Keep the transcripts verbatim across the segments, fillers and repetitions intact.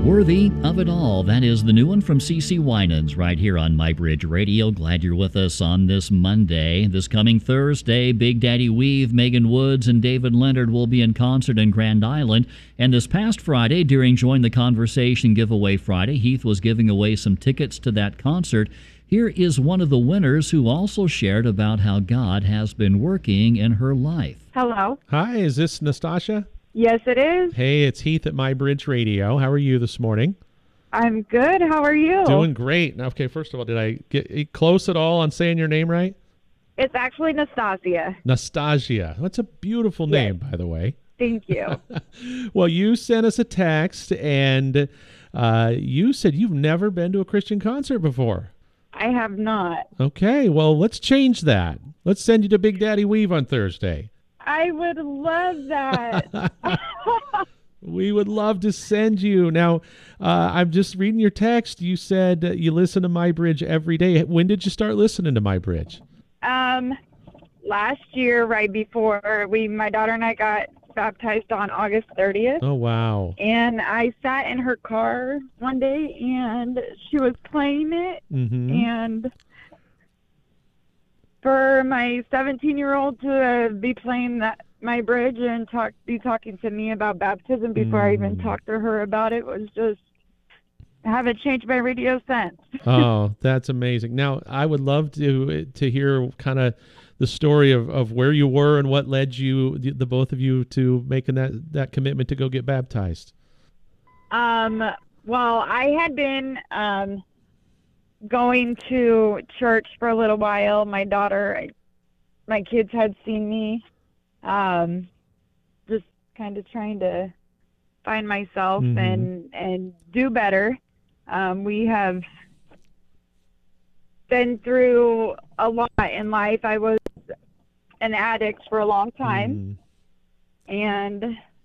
Worthy of It All. That is the new one from CeCe Winans right here on MyBridge Radio. Glad you're with us on this Monday. This coming Thursday, Big Daddy Weave, Megan Woods, and David Leonard will be in concert in Grand Island. And this past Friday, during Join the Conversation Giveaway Friday, Heath was giving away some tickets to that concert. Here is one of the winners who also shared about how God has been working in her life. Hello. Hi, is this Nastasia? Yes, it is. Hey, it's Heath at MyBridge Radio. How are you this morning? I'm good. How are you? Doing great. Now, okay, first of all, did I get close at all on saying your name right? It's actually Nastasia. Nastasia. That's a beautiful name, Yes. by the way. Thank you. Well, you sent us a text, and uh, you said you've never been to a Christian concert before. I have not. Okay, well, let's change that. Let's send you to Big Daddy Weave on Thursday. I would love that. We would love to send you. Now, uh, I'm just reading your text. You said uh, you listen to MyBridge every day. When did you start listening to MyBridge? um, last year, right before we, my daughter and I got baptized on August thirtieth. Oh, wow. And I sat in her car one day, and she was playing it, Mm-hmm. and for my seventeen-year-old to be playing that my bridge and talk, be talking to me about baptism before I even Mm. talked to her about it was just, I haven't changed my radio since. Oh, that's amazing. Now, I would love to to hear kind of the story of, of where you were and what led you, the, the both of you, to making that, that commitment to go get baptized. Um, well, I had been um, going to church for a little while. My daughter, my kids had seen me, um, just kind of trying to find myself Mhm. and and do better. Um, we have been through a lot in life. I was an addict for a long time, Mm. and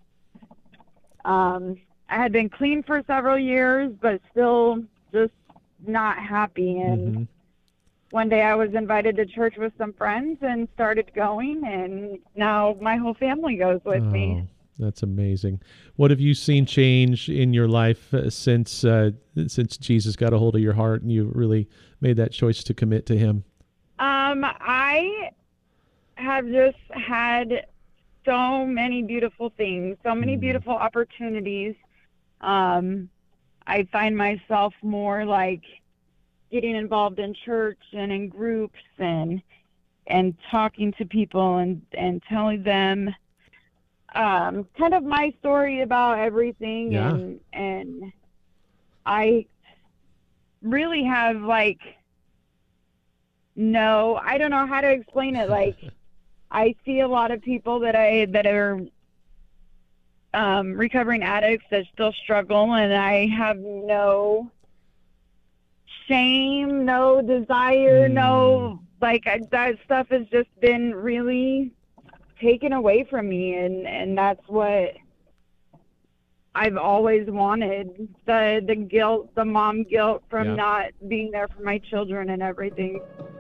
um, I had been clean for several years, but still just not happy. And Mhm. one day I was invited to church with some friends and started going, and now my whole family goes with me. Oh, that's amazing. What have you seen change in your life uh, since uh, since Jesus got a hold of your heart and you really made that choice to commit to Him? Um, I have just had so many beautiful things, so many Mm. beautiful opportunities. Um, I find myself more like getting involved in church and in groups and and talking to people and, and telling them um, kind of my story about everything. Yeah. And and I really have like no, I don't know how to explain it. Like I see a lot of people that I that are um, recovering addicts that still struggle, and I have no shame, no desire, Mm. no like I, that stuff has just been really taken away from me, and and that's what I've always wanted. The the guilt, the mom guilt from Yeah. not being there for my children and everything.